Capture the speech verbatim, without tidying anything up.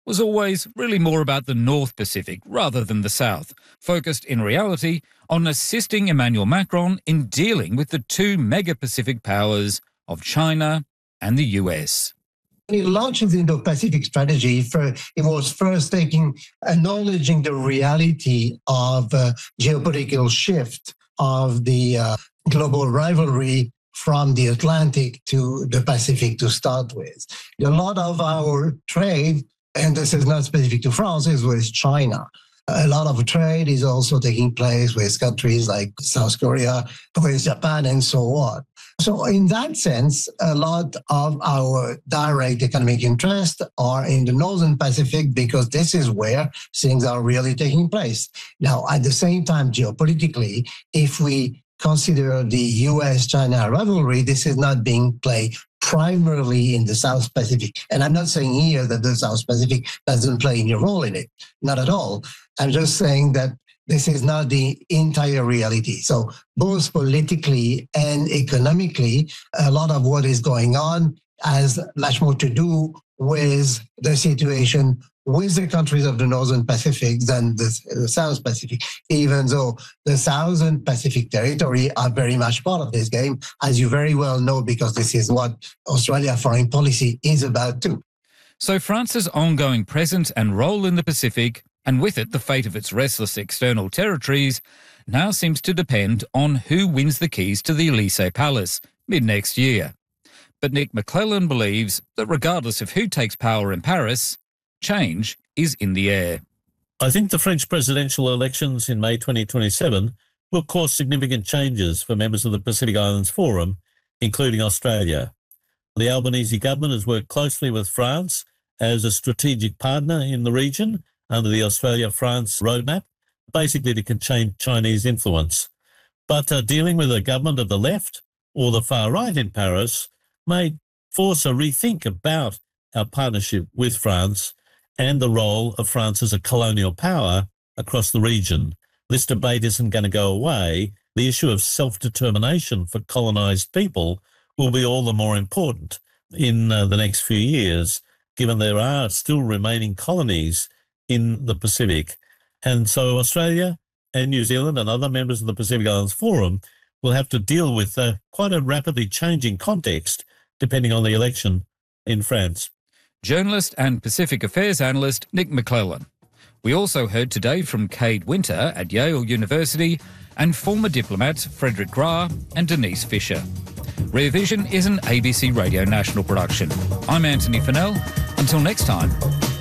was always really more about the North Pacific rather than the South, focused in reality on assisting Emmanuel Macron in dealing with the two mega-Pacific powers of China and the U S. When he launched the Indo-Pacific strategy, for, it was first taking, acknowledging the reality of uh, geopolitical shift of the uh, global rivalry from the Atlantic to the Pacific to start with. A lot of our trade, and this is not specific to France, is with China. A lot of trade is also taking place with countries like South Korea, with Japan, and so on. So in that sense, a lot of our direct economic interests are in the Northern Pacific because this is where things are really taking place. Now, at the same time, geopolitically, if we consider the U S China rivalry, this is not being played primarily in the South Pacific. And I'm not saying here that the South Pacific doesn't play any role in it. Not at all. I'm just saying that this is not the entire reality. So both politically and economically, a lot of what is going on has much more to do with the situation with the countries of the Northern Pacific than the, the South Pacific, even though the Southern Pacific territory are very much part of this game, as you very well know, because this is what Australia foreign policy is about too. So France's ongoing presence and role in the Pacific, and with it the fate of its restless external territories, now seems to depend on who wins the keys to the Elysee Palace mid-next year. But Nick McClellan believes that regardless of who takes power in Paris, change is in the air. I think the French presidential elections in May twenty twenty-seven will cause significant changes for members of the Pacific Islands Forum, including Australia. The Albanese government has worked closely with France as a strategic partner in the region under the Australia-France roadmap, basically to contain Chinese influence. But uh, dealing with a government of the left or the far right in Paris may force a rethink about our partnership with France and the role of France as a colonial power across the region. This debate isn't going to go away. The issue of self-determination for colonised people will be all the more important in uh, the next few years, given there are still remaining colonies in the Pacific. And so Australia and New Zealand and other members of the Pacific Islands Forum will have to deal with uh, quite a rapidly changing context depending on the election in France. Journalist and Pacific Affairs analyst Nick McClellan. We also heard today from Cade Winter at Yale University and former diplomats Frederick Grah and Denise Fisher. Rear Vision is an A B C Radio National production. I'm Anthony Fennell. Until next time,